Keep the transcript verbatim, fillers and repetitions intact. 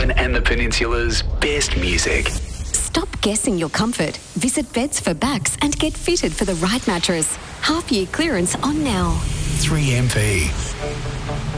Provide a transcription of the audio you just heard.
Darwin and the Peninsula's best music. Stop guessing your comfort. Visit Beds for Backs and get fitted for the right mattress. Half year clearance on now. three M P.